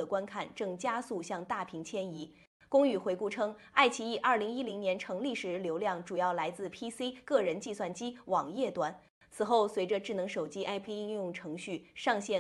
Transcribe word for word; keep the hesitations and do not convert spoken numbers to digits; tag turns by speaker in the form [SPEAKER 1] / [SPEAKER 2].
[SPEAKER 1] 观看正加速向大屏迁移。公寓回顾称，爱奇艺二零一零年成立时流量主要来自 P C、个人计算机、网页端。此后，随着智能手机 A P P 应用程序上线